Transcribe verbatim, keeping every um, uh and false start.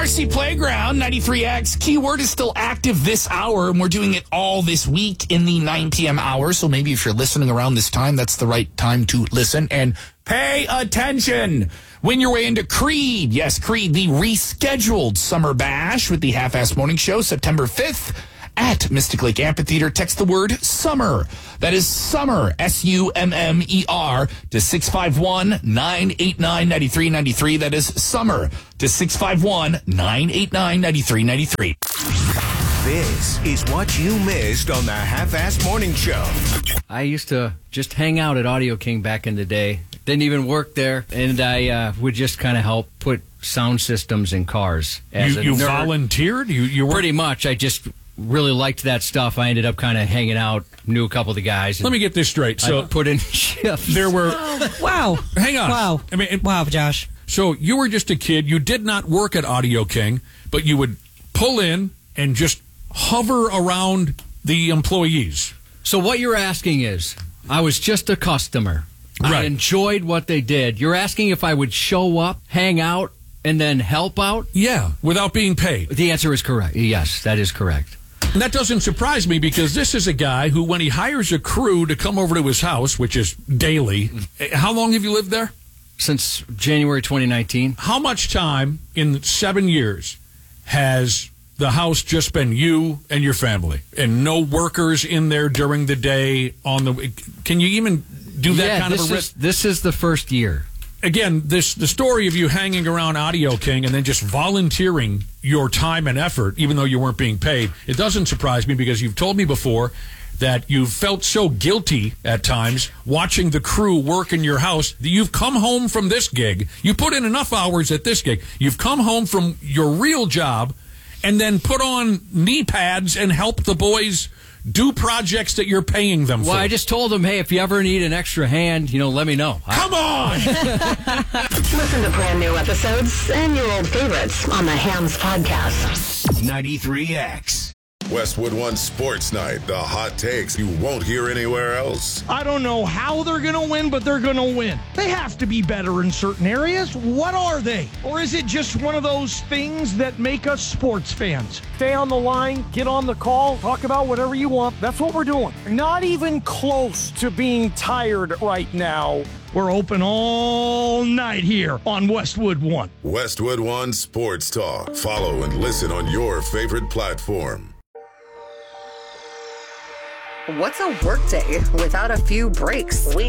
Marcy Playground, ninety-three X. Keyword is still active this hour, and we're doing it all this week in the nine p.m. hour. So maybe if you're listening around this time, that's the right time to listen and pay attention. Win your way into Creed. Yes, Creed, the rescheduled Summer Bash with the Half-Ass Morning Show, September fifth at Mystic Lake Amphitheater. Text the word summer. That is summer, S U M M E R, to six five one, nine eight nine, nine three nine three. That is summer to six five one, nine eight nine, nine three nine three. This is what you missed on the Half-Ass Morning Show. I used to just hang out at Audio King back in the day. Didn't even work there, and I uh, would just kind of help put sound systems in cars. As You, a you nerd. volunteered? You, you were... Pretty much. I just really liked that stuff. I ended up kind of hanging out, knew a couple of the guys. Let me get this straight. So I put in shifts. there were... Wow. Hang on. Wow. I mean, it- wow, Josh. So you were just a kid. You did not work at Audio King, but you would pull in and just hover around the employees. So what you're asking is, I was just a customer. I Right. enjoyed what they did. You're asking if I would show up, hang out, and then help out? Yeah, without being paid. The answer is correct. Yes, that is correct. And that doesn't surprise me because this is a guy who, when he hires a crew to come over to his house, which is daily, how long have you lived there? Since January twenty nineteen. How much time in seven years has the house just been you and your family and no workers in there during the day on the, can you even do that yeah, kind of this a is, risk? this is the first year. Again, this the story of you hanging around Audio King and then just volunteering your time and effort, even though you weren't being paid. It doesn't surprise me because you've told me before that you've felt so guilty at times watching the crew work in your house that you've come home from this gig. You put in enough hours at this gig. You've come home from your real job and then put on knee pads and help the boys do projects that you're paying them Well, for. I just told them, hey, if you ever need an extra hand, you know, let me know. Come on! Listen to brand new episodes and your old favorites on the Hams Podcast. ninety-three X. Westwood One Sports Night, the hot takes you won't hear anywhere else. I don't know how they're going to win, but they're going to win. They have to be better in certain areas. What are they? Or is it just one of those things that make us sports fans? Stay on the line, get on the call, talk about whatever you want. That's what we're doing. Not even close to being tired right now. We're open all night here on Westwood One. Westwood One Sports Talk. Follow and listen on your favorite platform. What's a workday without a few breaks?